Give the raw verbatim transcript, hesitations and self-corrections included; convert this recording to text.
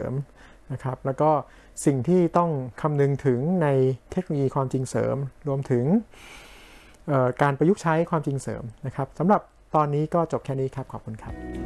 มนะครับแล้วก็สิ่งที่ต้องคำนึงถึงในเทคโนโลยีความจริงเสริมรวมถึงการประยุกต์ใช้ความจริงเสริมนะครับสำหรับตอนนี้ก็จบแค่นี้ครับขอบคุณครับ